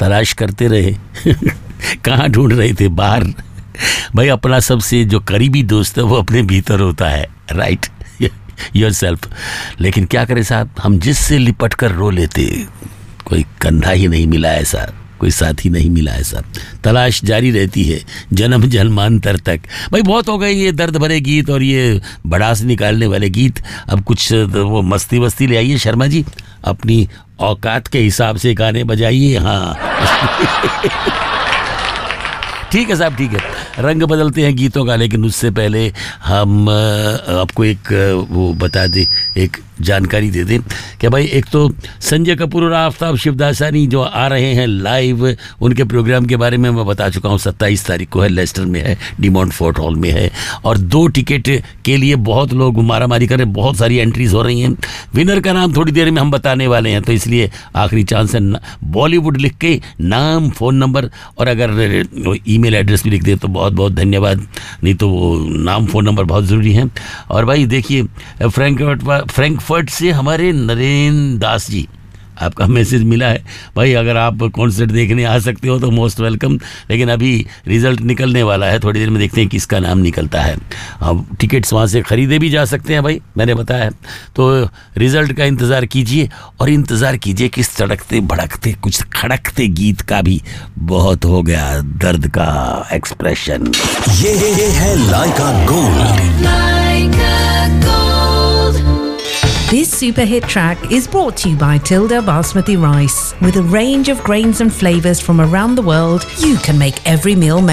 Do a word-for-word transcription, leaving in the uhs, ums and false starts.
तलाश करते रहे। कहाँ ढूंढ रहे थे? बाहर। भाई अपना सबसे जो करीबी दोस्त है वो अपने भीतर होता है, राइट, योरसेल्फ। लेकिन क्या करें साहब, हम जिससे लिपट कर रो लेते, कोई कंधा ही नहीं मिला ऐसा, कोई साथी नहीं मिला ऐसा। तलाश जारी रहती है जन्म जन्मांतर तक। भाई बहुत हो गए ये दर्द भरे गीत और ये भड़ास निकालने वाले गीत। अब कुछ वो मस्ती वस्ती ले आइए शर्मा जी, अपनी औकात के हिसाब से गाने बजाइए। हाँ ठीक है साहब, ठीक है, रंग बदलते हैं गीतों का। लेकिन उससे पहले हम आपको एक वो बता दें, एक जानकारी दे दें कि भाई एक तो संजय कपूर और आफ्ताब शिवदासानी जो आ रहे हैं लाइव, उनके प्रोग्राम के बारे में मैं बता चुका हूँ। सत्ताईस तारीख को है, लेस्टर में है, डिमॉन्ट फोर्ट हॉल में है। और दो टिकट के लिए बहुत लोग मारामारी कर रहे हैं, बहुत सारी एंट्रीज हो रही हैं। विनर का नाम थोड़ी देर में हम बताने वाले हैं, तो इसलिए आखिरी चांस है। बॉलीवुड लिख के नाम, फ़ोन नंबर और अगर ईमेल एड्रेस भी लिख दे तो बहुत बहुत धन्यवाद, नहीं तो वो नाम फ़ोन नंबर बहुत ज़रूरी है। और भाई देखिए, फ्रैंकफर्ट फ्रैंकफर्ट से हमारे नरेंद्र दास जी, आपका मैसेज मिला है भाई, अगर आप कॉन्सर्ट देखने आ सकते हो तो मोस्ट वेलकम। लेकिन अभी रिज़ल्ट निकलने वाला है, थोड़ी देर में देखते हैं किसका नाम निकलता है। अब टिकट्स वहाँ से ख़रीदे भी जा सकते हैं भाई, मैंने बताया है। तो रिज़ल्ट का इंतज़ार कीजिए और इंतज़ार कीजिए किस तड़कते भड़कते कुछ खड़कते गीत का भी। बहुत हो गया दर्द का एक्सप्रेशन। ये है लाइका gold. This super hit track is brought to you by Tilda Basmati Rice. With a range of grains and flavors from around the world, you can make every meal